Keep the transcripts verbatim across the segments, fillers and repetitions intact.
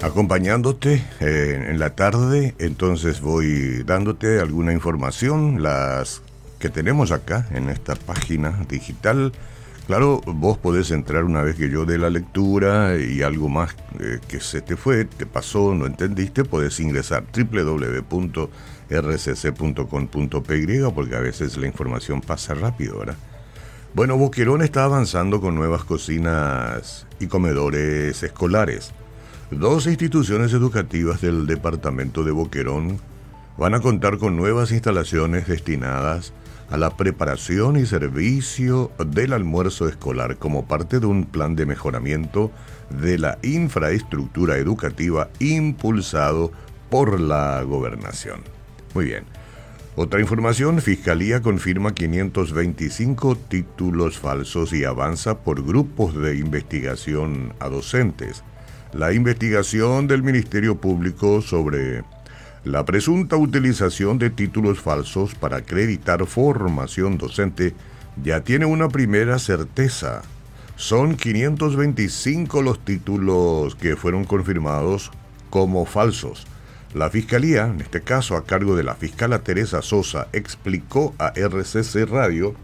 acompañándote eh, en la tarde. Entonces voy dándote alguna información, las que tenemos acá en esta página digital. Claro, vos podés entrar una vez que yo dé la lectura y algo más eh, que se te fue, te pasó, no entendiste, podés ingresar doble u doble u doble u punto r c c punto com punto p y, porque a veces la información pasa rápido, ¿verdad? Bueno, Boquerón está avanzando con nuevas cocinas y comedores escolares. Dos instituciones educativas del departamento de Boquerón van a contar con nuevas instalaciones destinadas a la preparación y servicio del almuerzo escolar como parte de un plan de mejoramiento de la infraestructura educativa impulsado por la gobernación. Muy bien. Otra información, Fiscalía confirma quinientos veinticinco títulos falsos y avanza por grupos de investigación a docentes. La investigación del Ministerio Público sobre la presunta utilización de títulos falsos para acreditar formación docente ya tiene una primera certeza. Son quinientos veinticinco los títulos que fueron confirmados como falsos. La Fiscalía, en este caso a cargo de la fiscala Teresa Sosa, explicó a R C C Radio,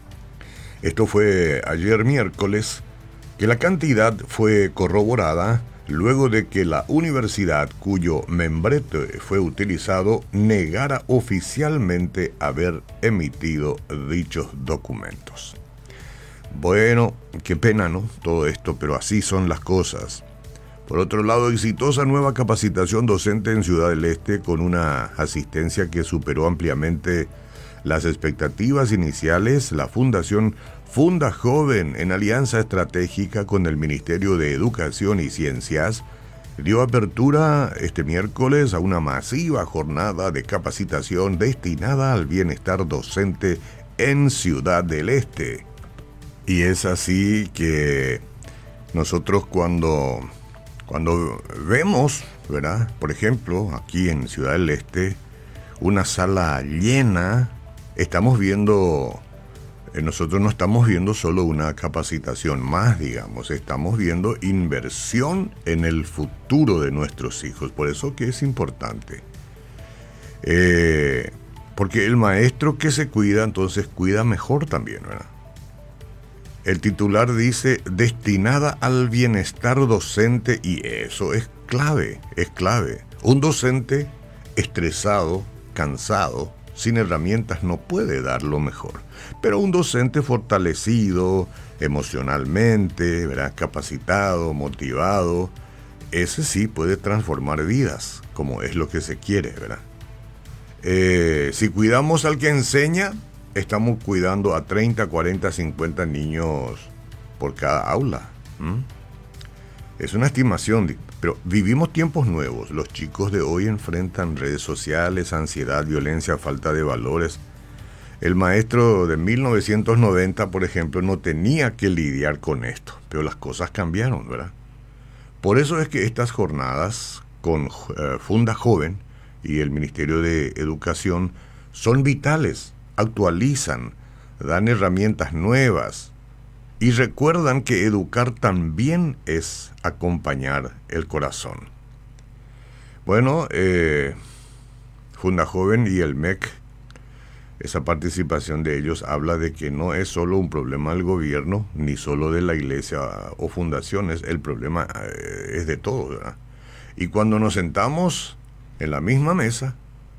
esto fue ayer miércoles, que la cantidad fue corroborada luego de que la universidad cuyo membrete fue utilizado negara oficialmente haber emitido dichos documentos. Bueno, qué pena, ¿no? Todo esto, pero así son las cosas. Por otro lado, exitosa nueva capacitación docente en Ciudad del Este con una asistencia que superó ampliamente las expectativas iniciales. La Fundación Funda Joven, en alianza estratégica con el Ministerio de Educación y Ciencias, dio apertura este miércoles a una masiva jornada de capacitación destinada al bienestar docente en Ciudad del Este. Y es así que nosotros cuando... Cuando vemos, ¿verdad? Por ejemplo, aquí en Ciudad del Este, una sala llena, estamos viendo, eh, nosotros no estamos viendo solo una capacitación más, digamos, estamos viendo inversión en el futuro de nuestros hijos. Por eso que es importante. Eh, porque el maestro que se cuida, entonces cuida mejor también, ¿verdad? El titular dice, destinada al bienestar docente, y eso es clave, es clave. Un docente estresado, cansado, sin herramientas no puede dar lo mejor. Pero un docente fortalecido emocionalmente, ¿verdad? Capacitado, motivado, ese sí puede transformar vidas, como es lo que se quiere, ¿verdad? Eh, si cuidamos al que enseña, estamos cuidando a treinta, cuarenta, cincuenta niños por cada aula. ¿Mm? Es una estimación, pero vivimos tiempos nuevos. Los chicos de hoy enfrentan redes sociales, ansiedad, violencia, falta de valores. El maestro de mil novecientos noventa, por ejemplo, no tenía que lidiar con esto, pero las cosas cambiaron, ¿verdad? Por eso es que estas jornadas con uh, Funda Joven y el Ministerio de Educación son vitales. Actualizan, dan herramientas nuevas y recuerdan que educar también es acompañar el corazón. Bueno, eh, Funda Joven y el M E C, esa participación de ellos habla de que no es solo un problema del gobierno, ni solo de la iglesia o fundaciones, el problema eh, es de todos, ¿verdad? Y cuando nos sentamos en la misma mesa,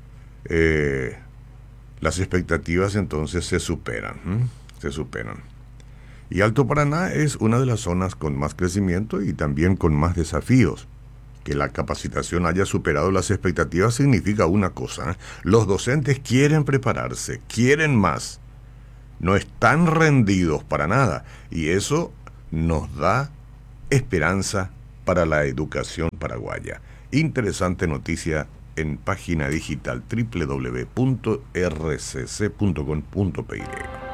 eh, las expectativas entonces se superan, ¿eh? se superan. Y Alto Paraná es una de las zonas con más crecimiento y también con más desafíos. Que la capacitación haya superado las expectativas significa una cosa, ¿eh? Los docentes quieren prepararse, quieren más, no están rendidos para nada, y eso nos da esperanza para la educación paraguaya. Interesante noticia en página digital doble u doble u doble u punto r c c punto com punto p y.